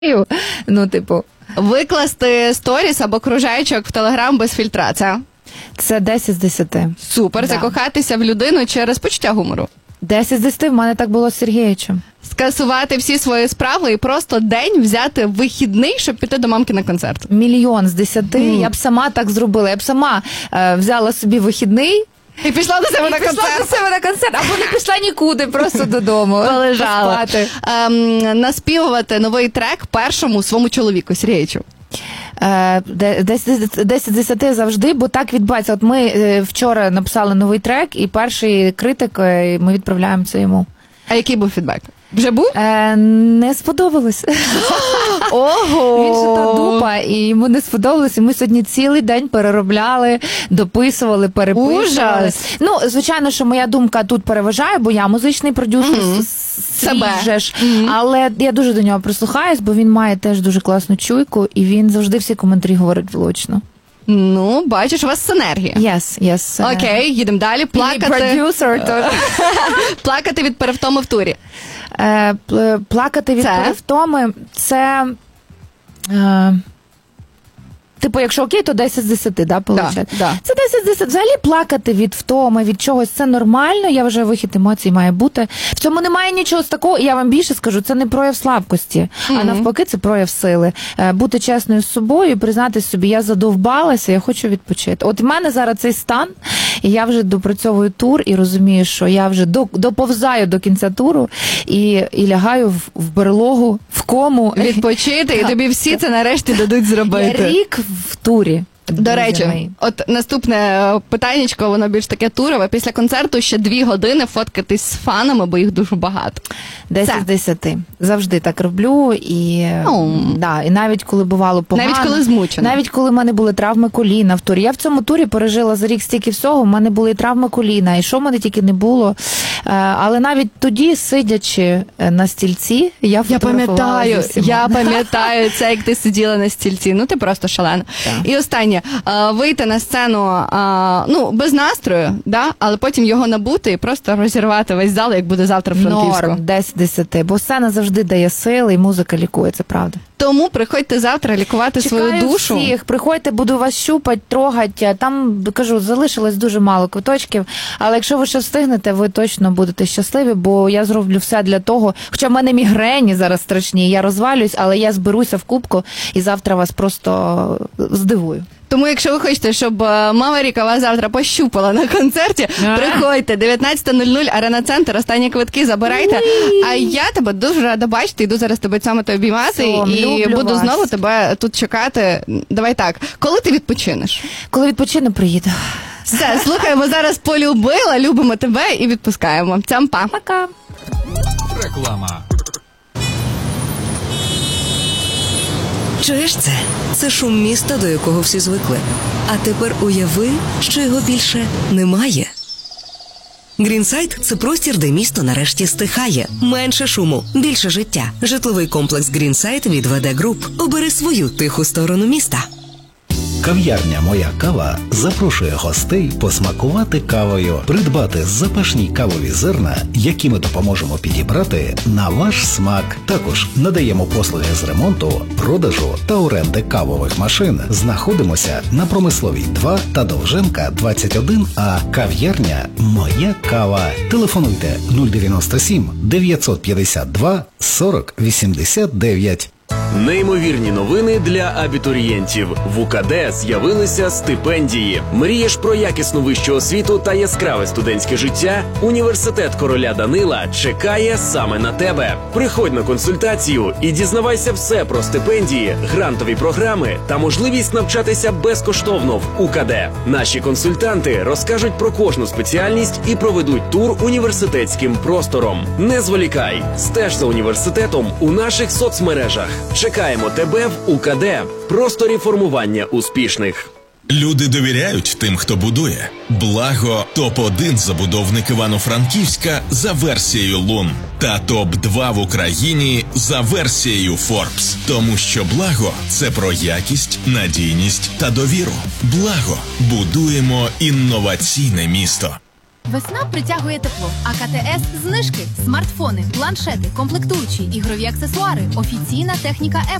Ну, типу. Викласти сторіс або кружечок в Телеграм без фільтра, Це 10 з 10. Супер, закохатися в людину через почуття гумору. 10 з 10, в мене так було з Сергієчем. Скасувати всі свої справи і просто день взяти вихідний, щоб піти до мамки на концерт. 1,000,000 з 10. Я б сама так зробила. Я б сама взяла собі вихідний, І пішла до себе на концерт. Або не пішла нікуди, просто додому. Полежала. Наспівувати новий трек першому своєму чоловіку, Сергійчу. 10 з 10 завжди, бо так відбувається. От ми вчора написали новий трек, і перший критик, ми відправляємо це йому. А який був фідбек? Вже був? Не сподобалось. Ого! Він же та дупа, і йому не сподобалось. І ми сьогодні цілий день переробляли, дописували, переписували. Ужас! Ну, звичайно, що моя думка тут переважає, бо я музичний продюсер, свій ж. Але я дуже до нього прислухаюсь, бо він має теж дуже класну чуйку, і він завжди всі коментарі говорить влучно. Ну, бачиш, у вас синергія. Yes. Окей, їдемо далі. Плакати від перевтоми в турі. Плакати від перевтоми – це... Типу, якщо окей, то 10 з 10, да, получать? Да. Це 10 з 10. Взагалі плакати від втоми, від чогось, це нормально. Я вважаю, вихід емоцій має бути. В цьому немає нічого з такого. Я вам більше скажу, це не прояв слабкості, а навпаки, це прояв сили. Бути чесною з собою і признати собі, я задовбалася, я хочу відпочити. От в мене зараз цей стан, і я вже допрацьовую тур і розумію, що я вже доповзаю до кінця туру і лягаю в берлогу, в кому. Відпочити, і тобі всі це нарешті дадуть зробити. Рік в турі. До речі, от наступне питаннячко, воно більш таке турове. Після концерту ще 2 години фоткатись з фанами, бо їх дуже багато. 10 з 10. Завжди так роблю. І, і навіть коли бувало погано. Навіть коли змучено. Навіть коли в мене були травми коліна в турі. Я в цьому турі пережила за рік стільки всього. В мене були і травми коліна, і що в мене тільки не було. Але навіть тоді, сидячи на стільці, я фотографувала. Я пам'ятаю це, як ти сиділа на стільці. Ну, ти просто шалена. І останнє. Вийти на сцену, без настрою, да? Але потім його набути і просто розірвати весь зал, як буде завтра в Франківську. Норм, 10 з 10. Бо сцена завжди дає сили, і музика лікує, це правда. Тому приходьте завтра лікувати свою душу. Чекаю всіх, приходьте, буду вас щупати, трогати. Там, кажу, залишилось дуже мало квиточків, але якщо ви ще встигнете, ви точно будете щасливі, бо я зроблю все для того, хоча в мене мігрені зараз страшні, я розвалююсь, але я зберуся в кубку і завтра вас просто здивую. Тому, якщо ви хочете, щоб мама Ріка вас завтра пощупала на концерті, приходьте, 19:00, Арена Центр, останні квитки забирайте. А я тебе дуже рада бачити, йду зараз тебе цьомати, обіймати, і буду знову тебе тут чекати. Давай так, коли ти відпочинеш? Коли відпочину, приїду. Все, слухаємо, зараз полюбила, любимо тебе і відпускаємо. Цям-па. Пока. Реклама. Чуєш це? Це шум міста, до якого всі звикли. А тепер уяви, що його більше немає. Грінсайд – це простір, де місто нарешті стихає. Менше шуму, більше життя. Житловий комплекс Грінсайд від ВД Груп. Обери свою тиху сторону міста. Кав'ярня «Моя кава» запрошує гостей посмакувати кавою, придбати запашні кавові зерна, які ми допоможемо підібрати на ваш смак. Також надаємо послуги з ремонту, продажу та оренди кавових машин. Знаходимося на Промисловій 2 та Довженка 21А. Кав'ярня «Моя кава». Телефонуйте 097 952 40 89. Неймовірні новини для абітурієнтів. В УКД з'явилися стипендії. Мрієш про якісну вищу освіту та яскраве студентське життя? Університет короля Данила чекає саме на тебе. Приходь на консультацію і дізнавайся все про стипендії, грантові програми та можливість навчатися безкоштовно в УКД. Наші консультанти розкажуть про кожну спеціальність і проведуть тур університетським простором. Не зволікай, стеж за університетом у наших соцмережах. Чекаємо тебе в УКД. Просторі формування успішних. Люди довіряють тим, хто будує. Благо – топ-1 забудовник Івано-Франківська за версією Лун. Та топ-2 в Україні за версією Forbes. Тому що Благо – це про якість, надійність та довіру. Благо – будуємо інноваційне місто. Весна притягує тепло, а КТС – знижки, смартфони, планшети, комплектуючі, ігрові аксесуари, офіційна техніка Apple.